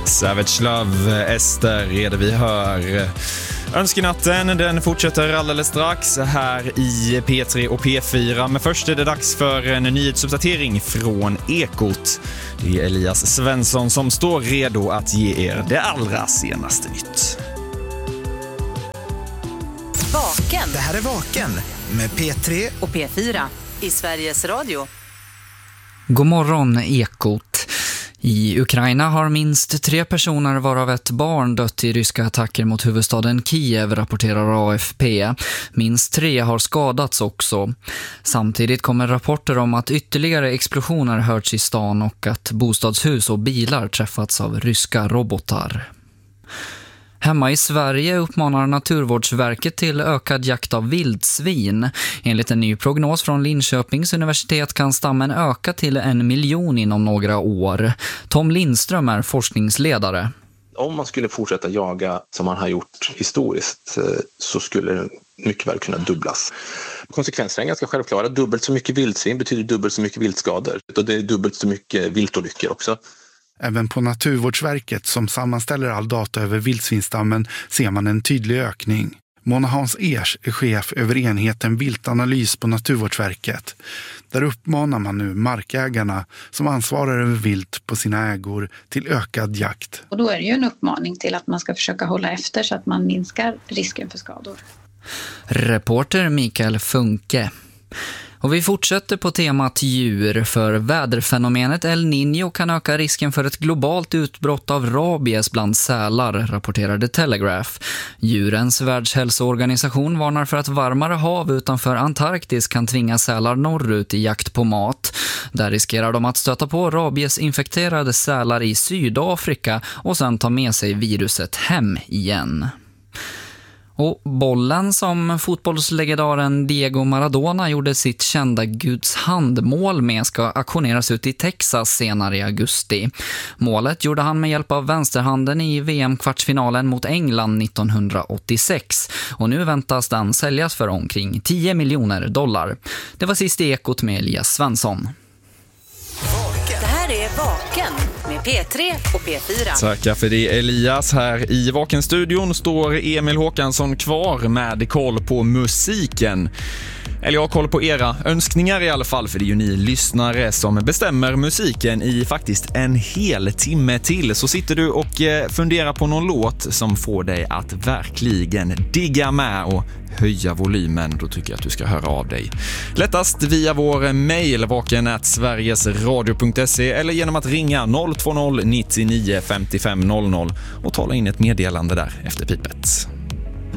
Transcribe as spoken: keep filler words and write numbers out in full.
Savage Love, Ester är det vi hör. Önskenatten, den fortsätter alldeles strax här i P tre och P fyra. Men först är det dags för en nyhetsuppdatering från Ekot. Det är Elias Svensson som står redo att ge er det allra senaste nytt. Vaken. Det här är Vaken med P tre och P fyra i Sveriges Radio. God morgon, Ekot. I Ukraina har minst tre personer varav ett barn dött i ryska attacker mot huvudstaden Kiev, rapporterar A F P. Minst tre har skadats också. Samtidigt kommer rapporter om att ytterligare explosioner hörts i stan och att bostadshus och bilar träffats av ryska robotar. Hemma i Sverige uppmanar Naturvårdsverket till ökad jakt av vildsvin. Enligt en ny prognos från Linköpings universitet kan stammen öka till en miljon inom några år. Tom Lindström är forskningsledare. Om man skulle fortsätta jaga som man har gjort historiskt så skulle det mycket väl kunna dubblas. Konsekvenserna är ganska självklara. Dubbelt så mycket vildsvin betyder dubbelt så mycket viltskador. Och det är dubbelt så mycket viltolyckor också. Även på Naturvårdsverket som sammanställer all data över vildsvinstammen ser man en tydlig ökning. Mona Hans Ers är chef över enheten viltanalys på Naturvårdsverket. Där uppmanar man nu markägarna som ansvarar över vilt på sina ägor till ökad jakt. Och då är det ju en uppmaning till att man ska försöka hålla efter så att man minskar risken för skador. Reporter Mikael Funke. Och vi fortsätter på temat djur, för väderfenomenet El Niño kan öka risken för ett globalt utbrott av rabies bland sälar, rapporterade Telegraph. Djurens världshälsoorganisation varnar för att varmare hav utanför Antarktis kan tvinga sälar norrut i jakt på mat. Där riskerar de att stöta på rabiesinfekterade sälar i Sydafrika och sen ta med sig viruset hem igen. Och bollen som fotbollslegendaren Diego Maradona gjorde sitt kända Guds handmål med ska auktioneras ut i Texas senare i augusti. Målet gjorde han med hjälp av vänsterhanden i V M-kvartsfinalen mot England nittonhundraåttiosex. Och nu väntas den säljas för omkring tio miljoner dollar. Det var sist i Ekot med Elias Svensson. Det här är Vaken med P tre och P fyra. Tackar för det, Elias. Här i Vaken-studion står Emil Håkansson kvar med koll på musiken. Eller jag har koll på era önskningar i alla fall, för det är ju ni lyssnare som bestämmer musiken i faktiskt en hel timme till. Så sitter du och funderar på någon låt som får dig att verkligen digga med och höja volymen, då tycker jag att du ska höra av dig. Lättast via vår mejl vaken at sverigesradio punkt se eller genom att ringa noll två noll nittionio femtiofem noll noll och tala in ett meddelande där efter pipet.